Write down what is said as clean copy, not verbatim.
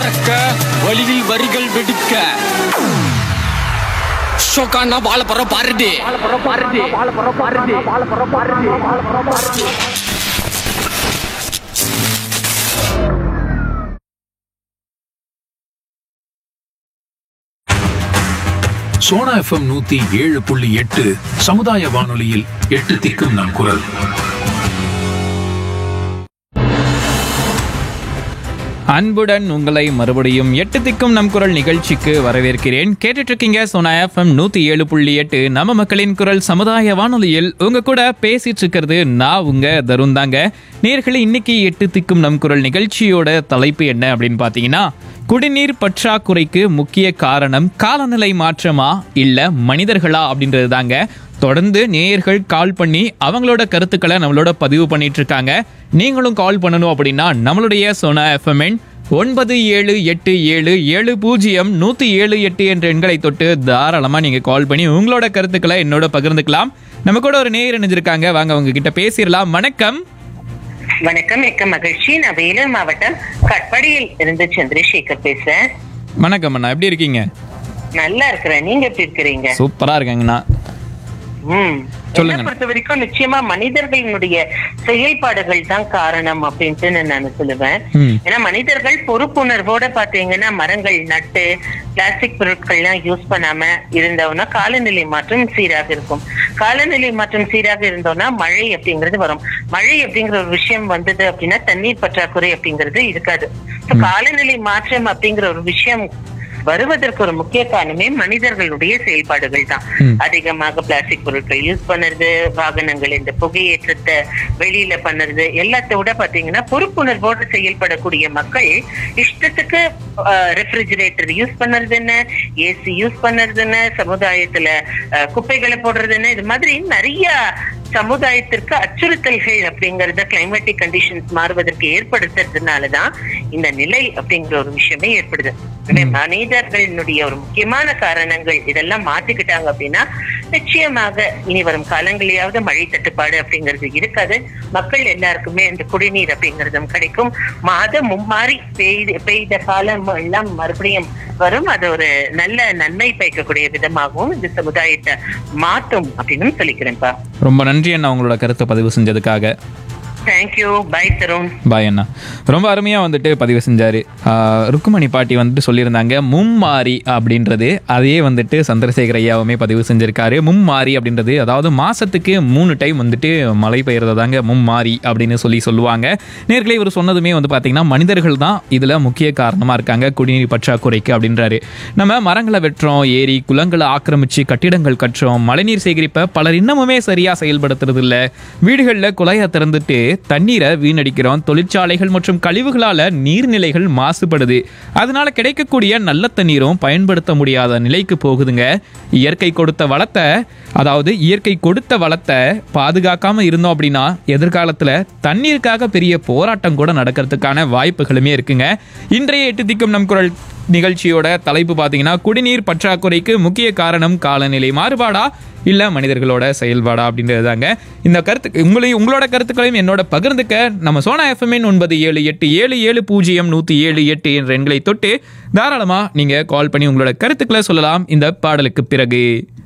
பறக்க வழியில் வரிகள் வெடிக்க ஷோக்கானா வாழ போற பாருடி. சோனா FM 107.8 சமுதாய வானொலியில் 8 திக்கும் நம் குரல். அன்புடன் உங்களை மறுபடியும் 8 திக்கும் நம் குரல் நிகழ்ச்சிக்கு வரவேற்கிறேன். கேட்டுட்டு இருக்கீங்க சோனா FM 107.8 நம்ம மக்களின் குரல் சமுதாய வானொலியில். உங்க கூட பேசிட்டு இருக்கிறது நான் உங்க தருண் தாங்க. நேயர்களே, இன்னைக்கு 8 திக்கும் நம் குரல் நிகழ்ச்சியோட தலைப்பு என்ன அப்படின்னு பாத்தீங்கன்னா, குடிநீர் பற்றாக்குறைக்கு முக்கிய காரணம் காலநிலை மாற்றமா இல்ல மனிதர்களா அப்படின்றது தாங்க. தொடர்ந்து நேயர்கள் கால் பண்ணி அவங்களோட கருத்துக்களை நம்மளோட பதிவு பண்ணிட்டு இருக்காங்க. நீங்களும் கால் பண்ணணும் அப்படின்னா நம்மளுடைய சோனா FM 9787700178 என்ற எண்களை தொட்டு தாராளமா நீங்க கால் பண்ணி உங்களோட கருத்துக்களை என்னோட பகிர்ந்துக்கலாம். நம்ம கூட ஒரு நேயர் இணைஞ்சிருக்காங்க, வாங்க அவங்க கிட்ட பேசிடலாம். வணக்கம். வணக்கம், மிக்க மகிழ்ச்சி. நான் வேலூர் மாவட்டம் கட்படியில் இருந்து சந்திரசேகர் பேசுறேன். வணக்கம் அண்ணா, எப்படி இருக்கீங்க? நல்லா இருக்கிறேன், நீங்க எப்படி இருக்கிறீங்க? சூப்பரா இருக்காங்கண்ணா. என்னை பொறுத்த வரைக்கும் நிச்சயமா மனிதர்களினுடைய செயல்பாடுகள் தான் காரணம் அப்படின்ட்டு நான் சொல்லுவேன். ஏன்னா மனிதர்கள் பொறுப்புணர்வோட பாத்தீங்கன்னா மரங்கள் நட்டு பிளாஸ்டிக் பொருட்கள் எல்லாம் யூஸ் பண்ணாம இருந்தோம்னா காலநிலை மாற்றம் சீராக இருக்கும். காலநிலை மாற்றம் சீராக இருந்தோம்னா மழை அப்படிங்கிறது வரும். மழை அப்படிங்கிற ஒரு விஷயம் வந்தது அப்படின்னா தண்ணீர் பற்றாக்குறை அப்படிங்கிறது இருக்காது. காலநிலை மாற்றம் அப்படிங்கிற ஒரு விஷயம் வருவதற்கு ஒரு முக்கிய காரணமே மனிதர்களுடைய செயல்பாடுகள் தான். அதிகமாக பிளாஸ்டிக் பொருட்கள் யூஸ் பண்ணுறது, வாகனங்கள் இந்த புகையேற்றத்தை வெளியில பண்ணுறது, எல்லாத்தோட பாத்தீங்கன்னா பொறுப்புணர்வோடு செயல்படக்கூடிய மக்கள் இஷ்டத்துக்கு ரெஃப்ரிஜிரேட்டர் யூஸ் பண்ணுறது என்ன, ஏசி யூஸ் பண்ணுறது என்ன, சமுதாயத்துல குப்பைகளை போடுறது என்ன, இது மாதிரி நிறைய சமுதாயத்திற்கு அச்சுறுத்தல்கள் அப்படிங்கறத கிளைமேட்டிக் கண்டிஷன்ஸ் மாறுவதற்கு ஏற்படுத்துறதுனாலதான் இந்த நிலை அப்படிங்கிற ஒரு விஷயமே ஏற்படுது. மனிதர்களினுடைய ஒரு முக்கியமான காரணங்கள் இதெல்லாம் மாத்திக்கிட்டாங்க அப்படின்னா நிச்சயமாக இனி வரும் காலங்களிலாவது மழை தட்டுப்பாடு அப்படிங்கிறது இருக்காது. மக்கள் எல்லாருக்குமே அந்த குடிநீர் அப்படிங்கறதும் கிடைக்கும். மாதம் மும்மாறி பெய்த காலம் எல்லாம் மறுபடியும் வரும். அது ஒரு நல்ல நன்மை பயக்கக்கூடிய விதமாகவும் இந்த சமுதாயத்தை மாற்றும் அப்படின்னு சொல்லிக்கிறேன்ப்பா. ரொம்ப நன்றி அண்ணா உங்களோட கருத்தை பதிவு செஞ்சதுக்காக. தேங்க்யூ. பாய் தருண். பாய் அண்ணா. ரொம்ப அருமையாக வந்துட்டு பதிவு செஞ்சார். ருக்குமணி பாட்டி வந்துட்டு சொல்லியிருந்தாங்க மும்மாரி அப்படின்றது. அதையே வந்துட்டு சந்திரசேகர் ஐயாவுமே பதிவு செஞ்சுருக்காரு. மும்மாரி அப்படின்றது அதாவது மாதத்துக்கு 3 டைம் வந்துட்டு மழை பெய்யறதாங்க மும்மாரி அப்படின்னு சொல்லுவாங்க. நேர்களே, இவர் சொன்னதுமே வந்து பார்த்திங்கன்னா மனிதர்கள் தான் இதில் முக்கிய காரணமாக இருக்காங்க குடிநீர் பற்றாக்குறைக்கு அப்படின்றாரு. நம்ம மரங்களை வெட்டுறோம், ஏரி குளங்களை ஆக்கிரமித்து கட்டிடங்கள் கட்டுறோம், மழைநீர் சேகரிப்பை பலர் இன்னமுமே சரியாக செயல்படுத்துறது இல்லை, வீடுகளில் குழாயை திறந்துட்டு தண்ணீரை வீணடிக்கிறோம், தொழிற்சாலைகள் மற்றும் கழிவுகளால நீர்நிலைகள் மாசுபடுது, அதனால கிடைக்கக்கூடிய நல்ல தண்ணீரும் பயன்படுத்த முடியாத நிலைக்கு போகுதுங்க. இயற்கை கொடுத்த வளத்தை பாதுகாக்காம இருந்தோம் அப்படின்னா எதிர்காலத்துல தண்ணீருக்காக பெரிய போராட்டம் கூட நடக்கிறதுக்கான வாய்ப்புகளுமே இருக்குங்க. இன்றைய 8 திக்கும் நம் குரல் நிகழ்ச்சியோட தலைப்பு பார்த்தீங்கன்னா, குடிநீர் பற்றாக்குறைக்கு முக்கிய காரணம் காலநிலை மாறுபாடா இல்ல மனிதர்களோட செயல்பாடா அப்படின்றதாங்க. இந்த கருத்து உங்களோட கருத்துக்களையும் என்னோட பகிர்ந்துக்க நம்ம சோனா FM 9787700178 என்ற எண்களை தொட்டு தாராளமா நீங்க கால் பண்ணி உங்களோட கருத்துக்களை சொல்லலாம் இந்த பாடலுக்கு பிறகு.